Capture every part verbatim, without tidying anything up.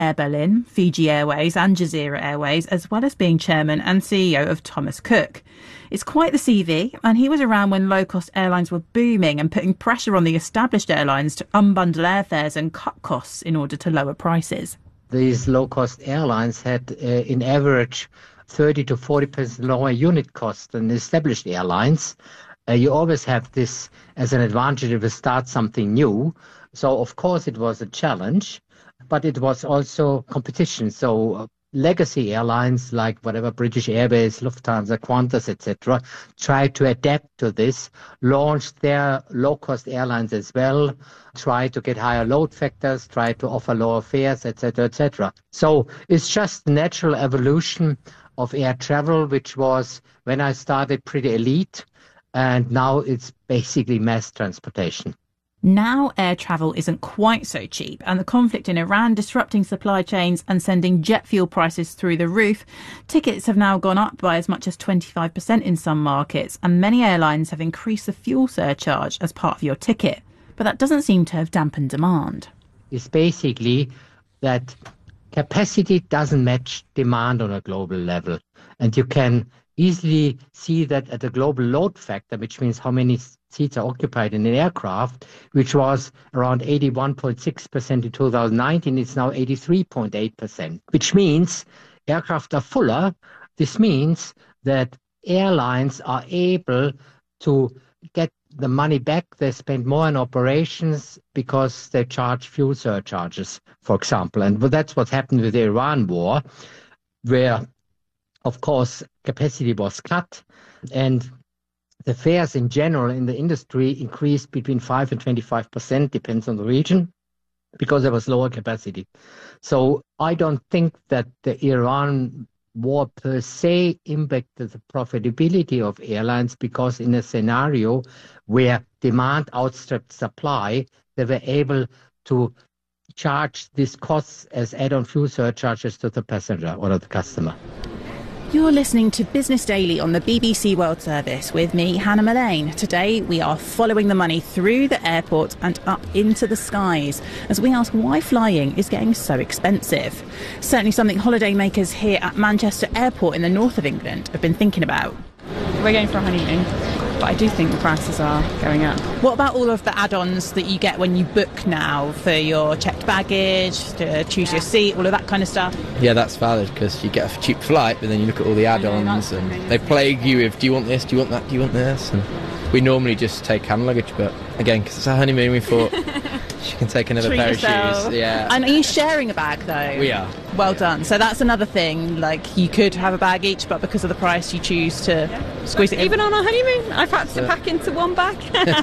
Air Berlin, Fiji Airways and Jazeera Airways, as well as being chairman and C E O of Thomas Cook. It's quite the C V, and he was around when low-cost airlines were booming and putting pressure on the established airlines to unbundle airfares and cut costs in order to lower prices. These low-cost airlines had, uh, in average, thirty to forty percent lower unit costs than established airlines. Uh, you always have this as an advantage if you start something new. So, of course, it was a challenge, but it was also competition. So, uh, legacy airlines like whatever British Airways, Lufthansa, Qantas, et cetera, tried to adapt to this, launched their low-cost airlines as well, tried to get higher load factors, tried to offer lower fares, et cetera, et cetera. So it's just natural evolution of air travel, which was, when I started, pretty elite, and now it's basically mass transportation. Now air travel isn't quite so cheap, and the conflict in Iran disrupting supply chains and sending jet fuel prices through the roof. Tickets have now gone up by as much as twenty-five percent in some markets, and many airlines have increased the fuel surcharge as part of your ticket. But that doesn't seem to have dampened demand. It's basically that capacity doesn't match demand on a global level, and you can easily see that at a global load factor, which means how many seats are occupied in an aircraft, which was around eighty-one point six percent in two thousand nineteen, it's now eighty-three point eight percent, which means aircraft are fuller. This means that airlines are able to get the money back. They spend more on operations because they charge fuel surcharges, for example. And that's what happened with the Iran war, where, of course, capacity was cut, and the fares in general in the industry increased between five and twenty-five percent, depends on the region, because there was lower capacity. So I don't think that the Iran war per se impacted the profitability of airlines, because in a scenario where demand outstripped supply, they were able to charge these costs as add-on fuel surcharges to the passenger or the customer. You're listening to Business Daily on the B B C World Service with me, Hannah Mullane. Today we are following the money through the airport and up into the skies as we ask why flying is getting so expensive. Certainly something holidaymakers here at Manchester Airport in the north of England have been thinking about. We're going for a honeymoon, but I do think the prices are going up. What about all of the add-ons that you get when you book now for your checked baggage, to choose your seat, all of that kind of stuff? Yeah, that's valid, because you get a cheap flight, but then you look at all the add-ons and they plague you with, do you want this, do you want that, do you want this? And we normally just take hand luggage, but again, because it's our honeymoon, we thought she can take another Treat pair yourself. of shoes. Yeah. And are you sharing a bag though? We are. Well done. So that's another thing, like you could have a bag each, but because of the price you choose to yeah. squeeze it in. Even on our honeymoon, I've had to pack into one bag.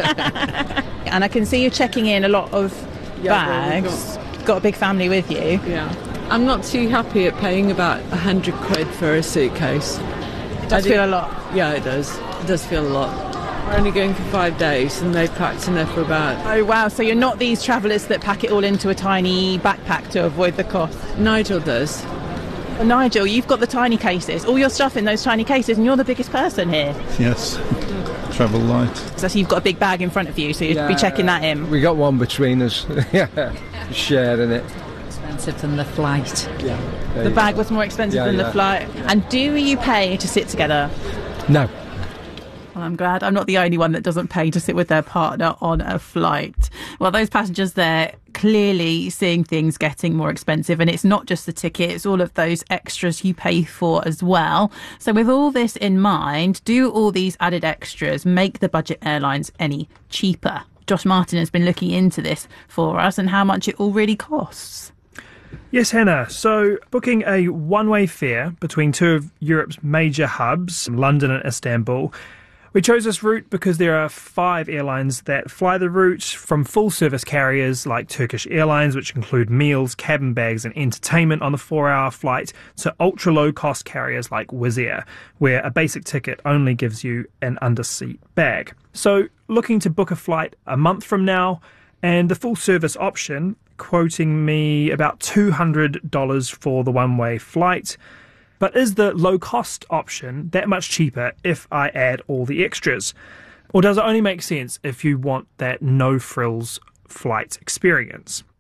And I can see you're checking in a lot of yeah, bags. Well, got... got a big family with you. Yeah. I'm not too happy at paying about a hundred quid for a suitcase. It does feel a lot. Yeah, it does. It does feel a lot. We're only going for five days and they've packed enough for about... Oh wow, so you're not these travellers that pack it all into a tiny backpack to avoid the cost? Nigel does. Well, Nigel, you've got the tiny cases, all your stuff in those tiny cases, and you're the biggest person here. Yes, travel light. So you've got a big bag in front of you, so you'd yeah, be checking that in. We got one between us, yeah, sharing it. Expensive than the flight. Yeah. The bag was more expensive yeah, than yeah. the flight. And do you pay to sit together? No. Well, I'm glad I'm not the only one that doesn't pay to sit with their partner on a flight. Well, those passengers there clearly seeing things getting more expensive, and it's not just the ticket, it's all of those extras you pay for as well. So with all this in mind, do all these added extras make the budget airlines any cheaper? Josh Martin has been looking into this for us and how much it all really costs. Yes, Hannah. So booking a one-way fare between two of Europe's major hubs, London and Istanbul. We chose this route because there are five airlines that fly the route, from full-service carriers like Turkish Airlines, which include meals, cabin bags and entertainment on the four-hour flight, to ultra-low-cost carriers like Wizz Air, where a basic ticket only gives you an under-seat bag. So looking to book a flight a month from now, and the full-service option quoting me about two hundred dollars for the one-way flight. But is the low-cost option that much cheaper if I add all the extras? Or does it only make sense if you want that no-frills flight experience?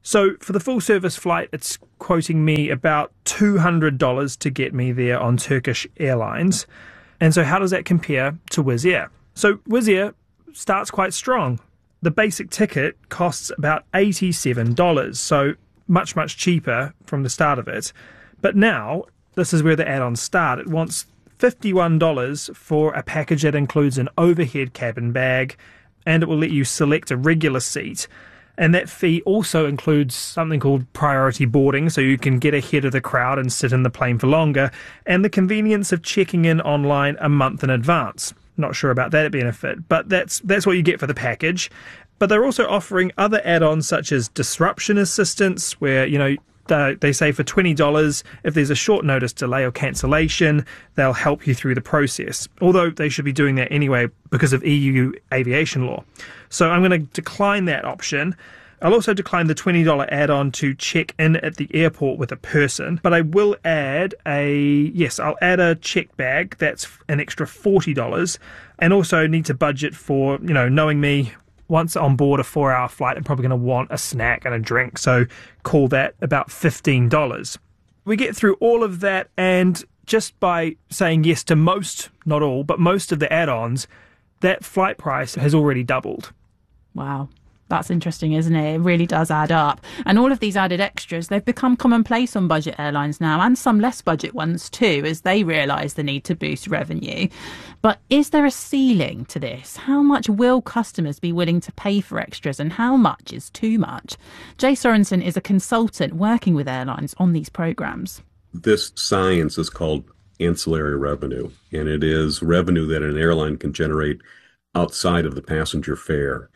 So for the full service flight, it's quoting me about two hundred dollars to get me there on Turkish Airlines. And so how does that compare to Wizz Air? So Wizz Air starts quite strong. The basic ticket costs about eighty-seven dollars, so much, much cheaper from the start of it. But now, this is where the add-ons start. It wants fifty-one dollars for a package that includes an overhead cabin bag, and it will let you select a regular seat. And that fee also includes something called priority boarding, so you can get ahead of the crowd and sit in the plane for longer, and the convenience of checking in online a month in advance. Not sure about that benefit, but that's that's what you get for the package. But they're also offering other add-ons such as disruption assistance, where, you know, they, they say for twenty dollars, if there's a short notice delay or cancellation, they'll help you through the process. Although they should be doing that anyway because of E U aviation law. So I'm going to decline that option. I'll also decline the twenty dollars add-on to check in at the airport with a person, but I will add a, yes, I'll add a check bag. That's an extra forty dollars, and also need to budget for, you know, knowing me, once on board a four-hour flight, I'm probably going to want a snack and a drink, so call that about fifteen dollars. We get through all of that, and just by saying yes to most, not all, but most of the add-ons, that flight price has already doubled. Wow. That's interesting, isn't it? It really does add up. And all of these added extras, they've become commonplace on budget airlines now, and some less budget ones too, as they realise the need to boost revenue. But is there a ceiling to this? How much will customers be willing to pay for extras, and how much is too much? Jay Sorensen is a consultant working with airlines on these programmes. This science is called ancillary revenue, and it is revenue that an airline can generate outside of the passenger fare.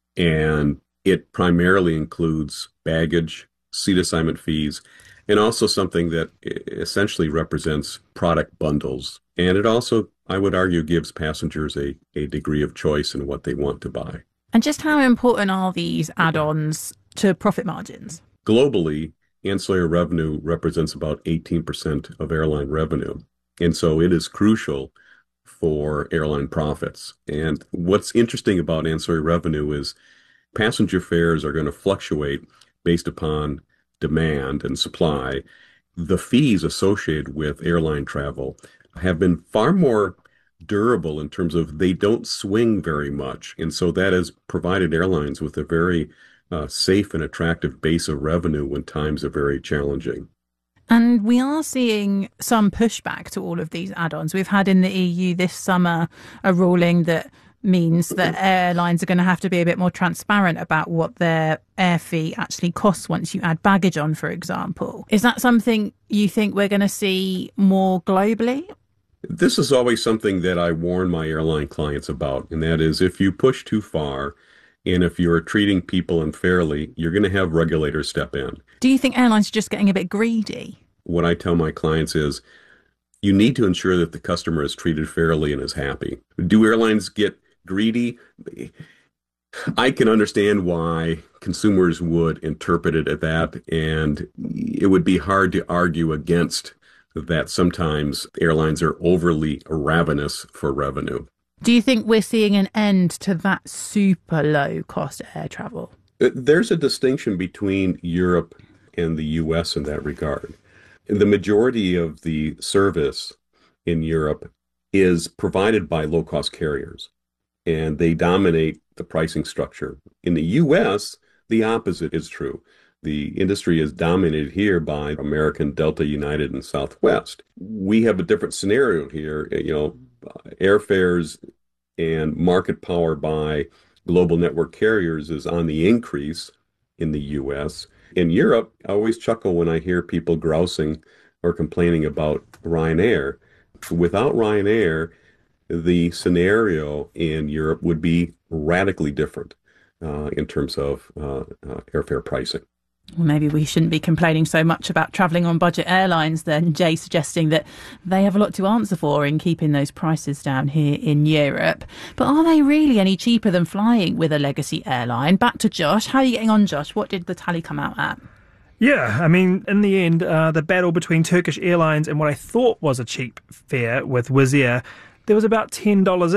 And it primarily includes baggage, seat assignment fees, and also something that essentially represents product bundles. And it also, I would argue, gives passengers a, a degree of choice in what they want to buy. And just how important are these add-ons to profit margins? Globally, ancillary revenue represents about eighteen percent of airline revenue. And so it is crucial for airline profits. And what's interesting about ancillary revenue is passenger fares are going to fluctuate based upon demand and supply. The fees associated with airline travel have been far more durable in terms of they don't swing very much. And so that has provided airlines with a very uh, safe and attractive base of revenue when times are very challenging. And we are seeing some pushback to all of these add-ons. We've had in the E U this summer a ruling that means that airlines are going to have to be a bit more transparent about what their air fee actually costs once you add baggage on, for example. Is that something you think we're going to see more globally? This is always something that I warn my airline clients about, and that is if you push too far and if you're treating people unfairly, you're going to have regulators step in. Do you think airlines are just getting a bit greedy? What I tell my clients is you need to ensure that the customer is treated fairly and is happy. Do airlines get greedy? I can understand why consumers would interpret it at that, and it would be hard to argue against that sometimes airlines are overly ravenous for revenue. Do you think we're seeing an end to that super low cost air travel? There's a distinction between Europe and the U S in that regard. The majority of the service in Europe is provided by low-cost carriers, and they dominate the pricing structure. In the U S, the opposite is true. The industry is dominated here by American, Delta, United, and Southwest. We have a different scenario here. You know, airfares and market power by global network carriers is on the increase in the U S. In Europe, I always chuckle when I hear people grousing or complaining about Ryanair. Without Ryanair, the scenario in Europe would be radically different uh, in terms of uh, uh, airfare pricing. Well, maybe we shouldn't be complaining so much about travelling on budget airlines then, Jay, suggesting that they have a lot to answer for in keeping those prices down here in Europe. But are they really any cheaper than flying with a legacy airline? Back to Josh. How are you getting on, Josh? What did the tally come out at? Yeah, I mean, in the end, uh, the battle between Turkish Airlines and what I thought was a cheap fare with Wizz Air, there was about ten dollars in it.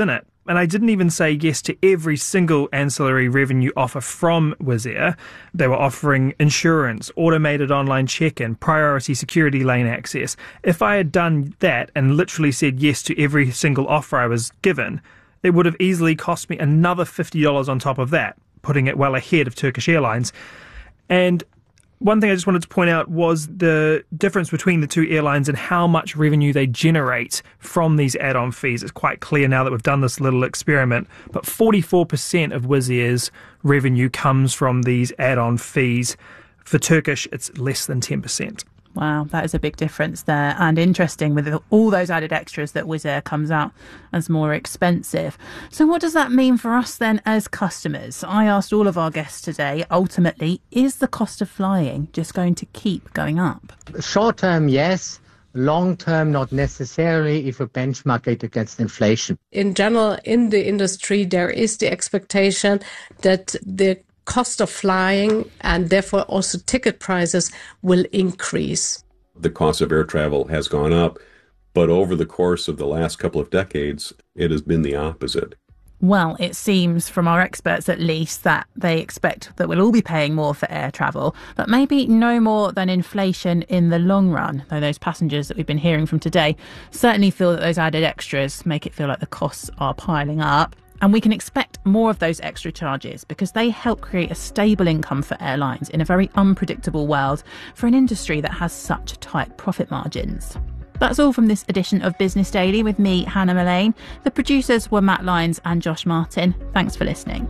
And I didn't even say yes to every single ancillary revenue offer from Wizz Air. They were offering insurance, automated online check-in, priority security lane access. If I had done that and literally said yes to every single offer I was given, it would have easily cost me another fifty dollars on top of that, putting it well ahead of Turkish Airlines. And one thing I just wanted to point out was the difference between the two airlines and how much revenue they generate from these add-on fees. It's quite clear now that we've done this little experiment, but forty-four percent of Wizz Air's revenue comes from these add-on fees. For Turkish, it's less than ten percent. Wow, that is a big difference there. And interesting with all those added extras that Wizz Air comes out as more expensive. So what does that mean for us then as customers? I asked all of our guests today, ultimately, is the cost of flying just going to keep going up? Short term, yes. Long term, not necessarily if you benchmark it against inflation. In general, in the industry, there is the expectation that the cost of flying and therefore also ticket prices will increase. The cost of air travel has gone up, but over the course of the last couple of decades, it has been the opposite. Well, it seems from our experts at least that they expect that we'll all be paying more for air travel, but maybe no more than inflation in the long run, though those passengers that we've been hearing from today certainly feel that those added extras make it feel like the costs are piling up. And we can expect more of those extra charges because they help create a stable income for airlines in a very unpredictable world for an industry that has such tight profit margins. That's all from this edition of Business Daily with me, Hannah Mullane. The producers were Matt Lyons and Josh Martin. Thanks for listening.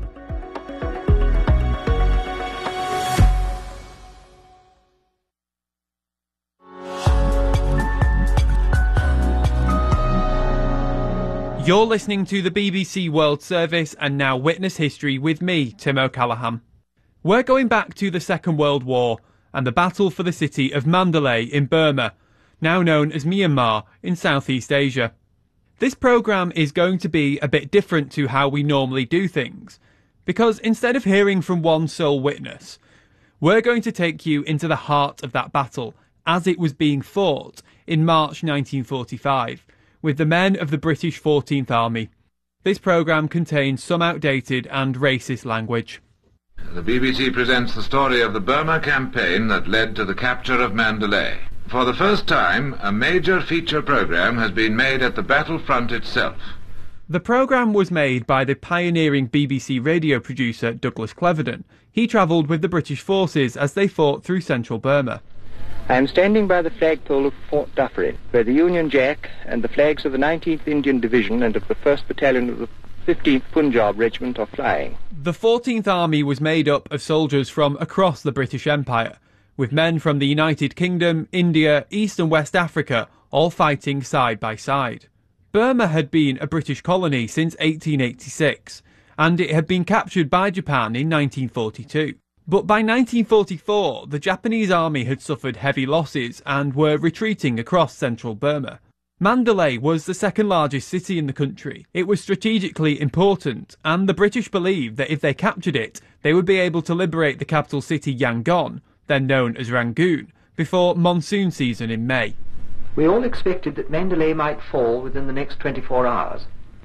You're listening to the B B C World Service and now Witness History with me, Tim O'Callaghan. We're going back to the Second World War and the battle for the city of Mandalay in Burma, now known as Myanmar in Southeast Asia. This programme is going to be a bit different to how we normally do things, because instead of hearing from one sole witness, we're going to take you into the heart of that battle as it was being fought in March nineteen forty-five. With the men of the British fourteenth Army. This programme contains some outdated and racist language. The B B C presents the story of the Burma campaign that led to the capture of Mandalay. For the first time, a major feature programme has been made at the battlefront itself. The programme was made by the pioneering B B C radio producer Douglas Clevedon. He travelled with the British forces as they fought through central Burma. I am standing by the flagpole of Fort Dufferin, where the Union Jack and the flags of the nineteenth Indian Division and of the first Battalion of the fifteenth Punjab Regiment are flying. The fourteenth Army was made up of soldiers from across the British Empire, with men from the United Kingdom, India, East and West Africa, all fighting side by side. Burma had been a British colony since eighteen eighty-six, and it had been captured by Japan in nineteen forty-two. But by nineteen forty-four, the Japanese army had suffered heavy losses and were retreating across central Burma. Mandalay was the second largest city in the country. It was strategically important, and the British believed that if they captured it, they would be able to liberate the capital city Yangon, then known as Rangoon, before monsoon season in May. We all expected that Mandalay might fall within the next twenty-four hours,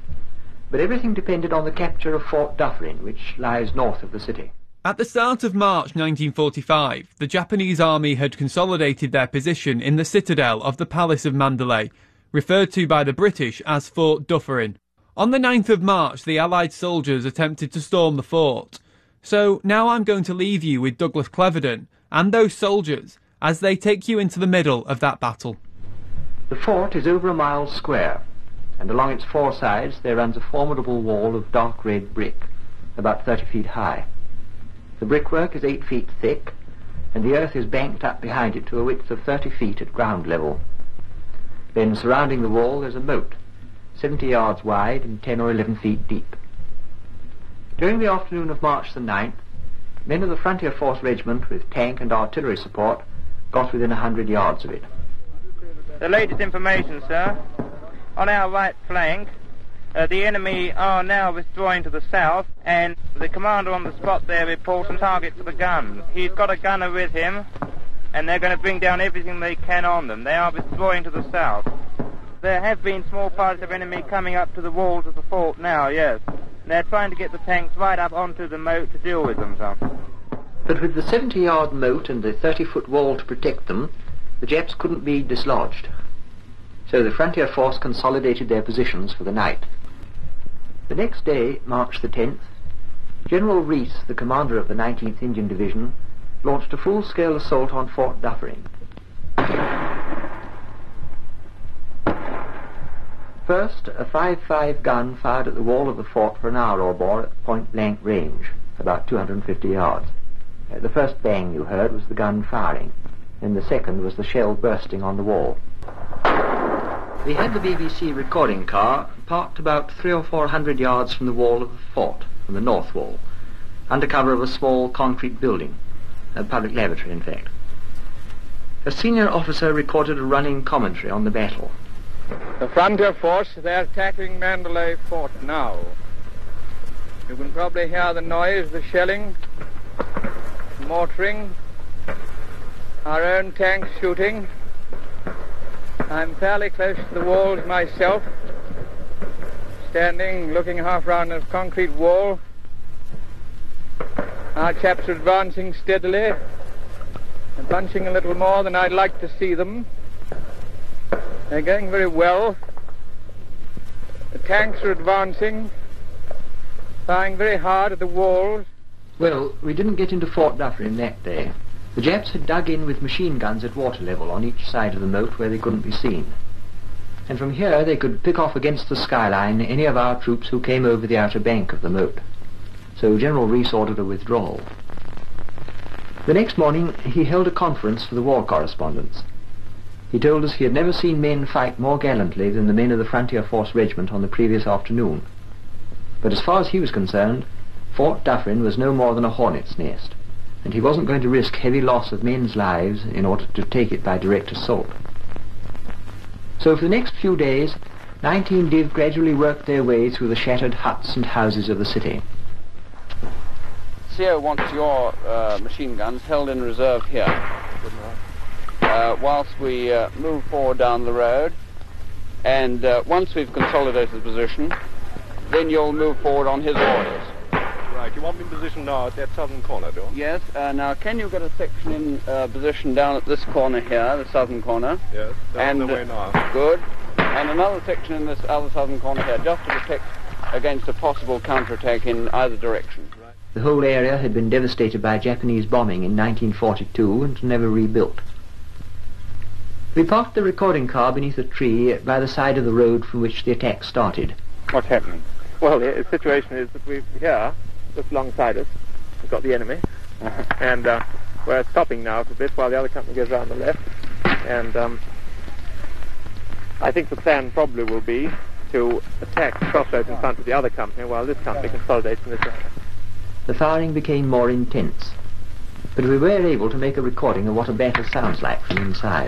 but everything depended on the capture of Fort Dufferin, which lies north of the city. At the start of March nineteen forty-five, the Japanese army had consolidated their position in the citadel of the Palace of Mandalay, referred to by the British as Fort Dufferin. On the ninth of March, the Allied soldiers attempted to storm the fort. So now I'm going to leave you with Douglas Clevedon and those soldiers as they take you into the middle of that battle. The fort is over a mile square, and along its four sides there runs a formidable wall of dark red brick, about thirty feet high. The brickwork is eight feet thick, and the earth is banked up behind it to a width of thirty feet at ground level. Then surrounding the wall there's a moat, seventy yards wide and ten or eleven feet deep. During the afternoon of March the ninth, men of the Frontier Force Regiment with tank and artillery support got within a hundred yards of it. The latest information, sir. On our right flank, Uh, the enemy are now withdrawing to the south, and the commander on the spot there reports a target for the guns. He's got a gunner with him, and they're going to bring down everything they can on them. They are withdrawing to the south. There have been small parties of enemy coming up to the walls of the fort now, yes. They're trying to get the tanks right up onto the moat to deal with them, so. But with the seventy-yard moat and the thirty-foot wall to protect them, the Japs couldn't be dislodged. So the frontier force consolidated their positions for the night. The next day, March the tenth, General Rees, the commander of the nineteenth Indian Division, launched a full-scale assault on Fort Dufferin. First, a five five gun fired at the wall of the fort for an hour or more at point-blank range, about two hundred fifty yards. Uh, the first bang you heard was the gun firing, and the second was the shell bursting on the wall. We had the B B C recording car parked about three or four hundred yards from the wall of the fort, from the north wall, under cover of a small concrete building, a public lavatory in fact. A senior officer recorded a running commentary on the battle. The frontier force, they're attacking Mandalay Fort now. You can probably hear the noise, the shelling, mortaring, our own tanks shooting. I'm fairly close to the walls myself, standing, looking half round a concrete wall. Our chaps are advancing steadily, and punching a little more than I'd like to see them. They're going very well. The tanks are advancing, firing very hard at the walls. Well, we didn't get into Fort Dufferin that day. The Japs had dug in with machine guns at water level on each side of the moat where they couldn't be seen. And from here they could pick off against the skyline any of our troops who came over the outer bank of the moat. So General Rees ordered a withdrawal. The next morning he held a conference for the war correspondents. He told us he had never seen men fight more gallantly than the men of the Frontier Force Regiment on the previous afternoon. But as far as he was concerned, Fort Dufferin was no more than a hornet's nest, and he wasn't going to risk heavy loss of men's lives in order to take it by direct assault. So for the next few days, nineteen Div gradually worked their way through the shattered huts and houses of the city. C O wants your uh, machine guns held in reserve here, uh, whilst we uh, move forward down the road, and uh, once we've consolidated the position, then you'll move forward on his orders. Right, you want me in position now at that southern corner, do you? Yes, uh, now can you get a section in uh, position down at this corner here, the southern corner? Yes, down and, the way now. Uh, good. And another section in this other southern corner here, just to protect against a possible counterattack in either direction. Right. The whole area had been devastated by Japanese bombing in nineteen forty-two and never rebuilt. We parked the recording car beneath a tree by the side of the road from which the attack started. What's happening? Well, the situation is that we're here, just alongside us, we've got the enemy, uh-huh. and uh, we're stopping now for a bit while the other company goes around the left, and um, I think the plan probably will be to attack the crossroads in front of the other company while this company consolidates in this area. The firing became more intense, but we were able to make a recording of what a battle sounds like from inside.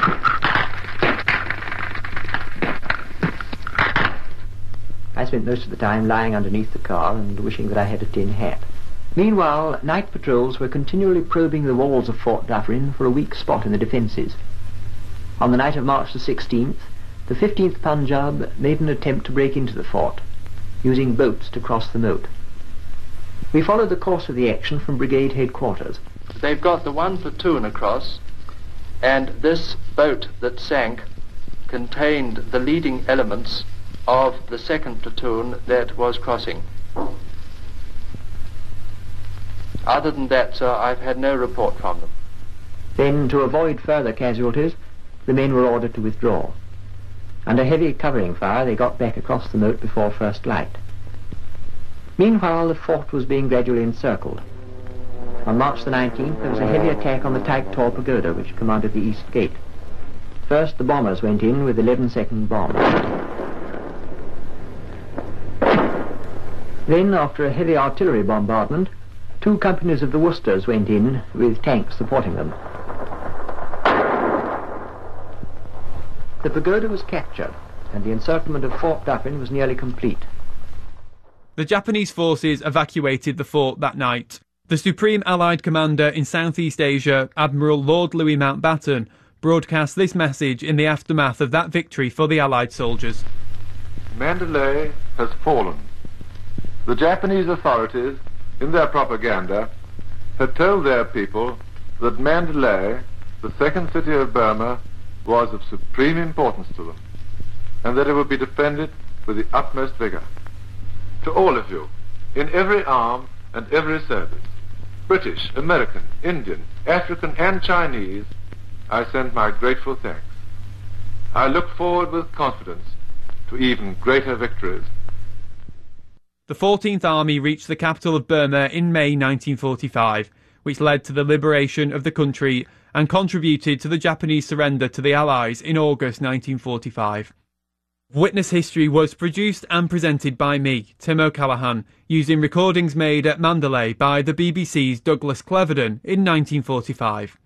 I spent most of the time lying underneath the car and wishing that I had a tin hat. Meanwhile, night patrols were continually probing the walls of Fort Dufferin for a weak spot in the defences. On the night of March the sixteenth, the fifteenth Punjab made an attempt to break into the fort, using boats to cross the moat. We followed the course of the action from brigade headquarters. They've got the one platoon across, and this boat that sank contained the leading elements of the second platoon that was crossing. Other than that, sir, I've had no report from them. Then, to avoid further casualties, the men were ordered to withdraw. Under heavy covering fire, they got back across the moat before first light. Meanwhile, the fort was being gradually encircled. On March the nineteenth, there was a heavy attack on the Taik Tor Pagoda, which commanded the east gate. First, the bombers went in with eleven-second bombs. Then, after a heavy artillery bombardment, two companies of the Worcesters went in, with tanks supporting them. The pagoda was captured, and the encirclement of Fort Dufferin was nearly complete. The Japanese forces evacuated the fort that night. The Supreme Allied Commander in Southeast Asia, Admiral Lord Louis Mountbatten, broadcast this message in the aftermath of that victory for the Allied soldiers. Mandalay has fallen. The Japanese authorities, in their propaganda, had told their people that Mandalay, the second city of Burma, was of supreme importance to them, and that it would be defended with the utmost vigor. To all of you, in every arm and every service, British, American, Indian, African, and Chinese, I send my grateful thanks. I look forward with confidence to even greater victories. The fourteenth Army reached the capital of Burma in May nineteen forty-five, which led to the liberation of the country and contributed to the Japanese surrender to the Allies in August nineteen forty-five. Witness History was produced and presented by me, Tim O'Callaghan, using recordings made at Mandalay by the B B C's Douglas Cleverden in nineteen forty-five.